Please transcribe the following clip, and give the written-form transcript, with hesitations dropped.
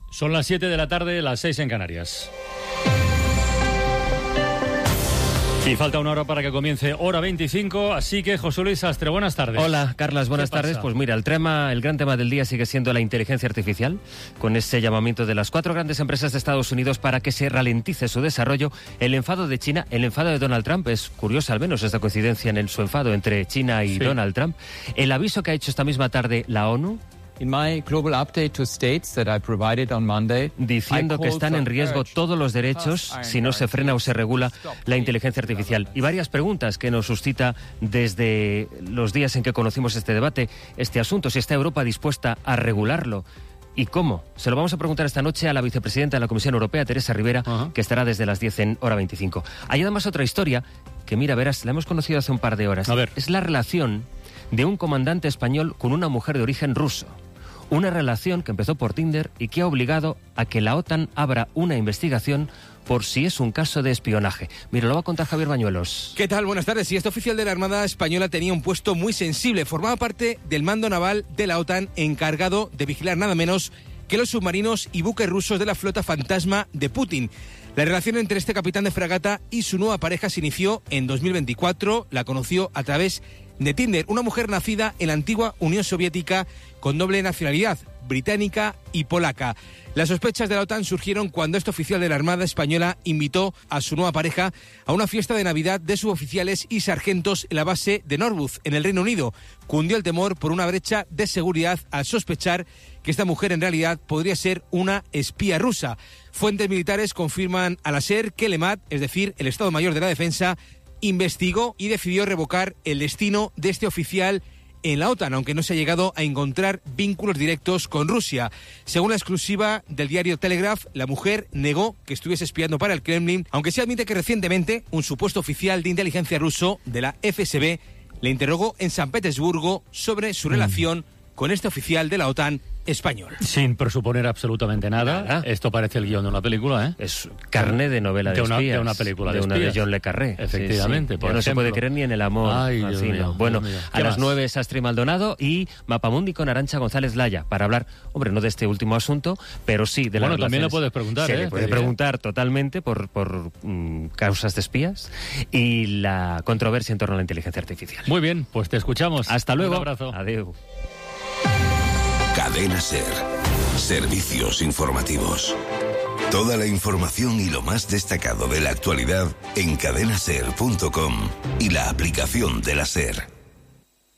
Son las 7 de la tarde, las 6 en Canarias. Y falta una hora para que comience hora 25, así que José Luis Astre, buenas tardes. Hola, Carlas, buenas tardes. Pues mira, el gran tema del día sigue siendo la inteligencia artificial, con ese llamamiento de las 4 grandes empresas de Estados Unidos para que se ralentice su desarrollo, el enfado de China, el enfado de Donald Trump, es curiosa al menos esta coincidencia en su enfado entre China y Donald Trump, el aviso que ha hecho esta misma tarde la ONU, In my global update to states that I provided on Monday, diciendo que están en riesgo todos los derechos si no se frena o se regula la inteligencia artificial. Y varias preguntas que nos suscita desde los días en que conocimos este debate, este asunto, si está Europa dispuesta a regularlo. ¿Y cómo? Se lo vamos a preguntar esta noche a la vicepresidenta de la Comisión Europea, Teresa Rivera, que estará desde las 10 en hora 25. Hay además otra historia que, mira, verás, la hemos conocido hace un par de horas. A ver. Es la relación de un comandante español con una mujer de origen ruso. Una relación que empezó por Tinder y que ha obligado a que la OTAN abra una investigación por si es un caso de espionaje. Mira, lo va a contar Javier Bañuelos. ¿Qué tal? Buenas tardes. Y este oficial de la Armada Española tenía un puesto muy sensible. Formaba parte del mando naval de la OTAN, encargado de vigilar nada menos que los submarinos y buques rusos de la flota fantasma de Putin. La relación entre este capitán de fragata y su nueva pareja se inició en 2024. La conoció a través de Tinder, una mujer nacida en la antigua Unión Soviética con doble nacionalidad, británica y polaca. Las sospechas de la OTAN surgieron cuando este oficial de la Armada Española invitó a su nueva pareja a una fiesta de Navidad de suboficiales y sargentos en la base de Norwood, en el Reino Unido. Cundió el temor por una brecha de seguridad al sospechar que esta mujer en realidad podría ser una espía rusa. Fuentes militares confirman a la SER que el EMAD, es decir, el Estado Mayor de la Defensa, investigó y decidió revocar el destino de este oficial en la OTAN, aunque no se ha llegado a encontrar vínculos directos con Rusia. Según la exclusiva del diario Telegraph, la mujer negó que estuviese espiando para el Kremlin, aunque se admite que recientemente un supuesto oficial de inteligencia ruso de la FSB le interrogó en San Petersburgo sobre su relación con este oficial de la OTAN español. Sin presuponer absolutamente nada. Esto parece el guión de una película, ¿eh? Es carné de novela de espías. De una película de una espías. de John le Carré. Efectivamente. Sí. No se puede creer ni en el amor. Ay, así, Dios mío, ¿no? Bueno, Dios mío. a las 9 Sastre Maldonado y Mapamundi con Arantxa González Laya para hablar, hombre, no de este último asunto, pero sí de las relaciones. También le puedes preguntar, Se le puede preguntar totalmente por causas de espías y la controversia en torno a la inteligencia artificial. Muy bien, pues te escuchamos. Hasta luego. Un abrazo. Adiós. Cadena SER. Servicios informativos. Toda la información y lo más destacado de la actualidad en cadenaser.com y la aplicación de la SER.